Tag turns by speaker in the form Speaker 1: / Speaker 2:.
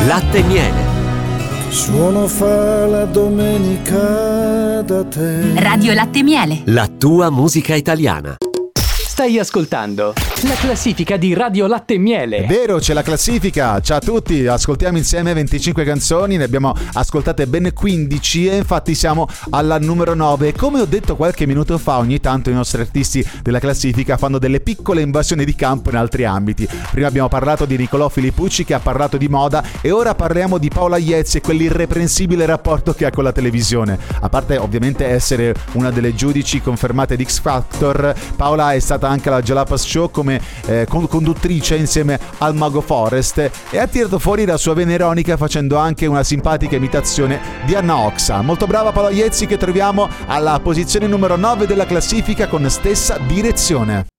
Speaker 1: Latte e miele.
Speaker 2: Suono fa la domenica da te.
Speaker 3: Radio Latte e Miele.
Speaker 1: La tua musica italiana.
Speaker 4: Stai ascoltando la classifica di Radio Latte e Miele.
Speaker 5: È vero, c'è la classifica. Ciao a tutti, ascoltiamo insieme 25 canzoni, ne abbiamo ascoltate ben 15 e infatti siamo alla numero 9. Come ho detto qualche minuto fa, ogni tanto i nostri artisti della classifica fanno delle piccole invasioni di campo in altri ambiti. Prima abbiamo parlato di Nicolò Filippucci che ha parlato di moda e ora parliamo di Paola Iezzi e quell'irreprensibile rapporto che ha con la televisione. A parte ovviamente essere una delle giudici confermate di X Factor, Paola è stata anche alla Jalapas Show come conduttrice insieme al Mago Forest e ha tirato fuori la sua vena ironica facendo anche una simpatica imitazione di Anna Oxa. Molto brava Paola Iezzi, che troviamo alla posizione numero 9 della classifica con Stessa Direzione.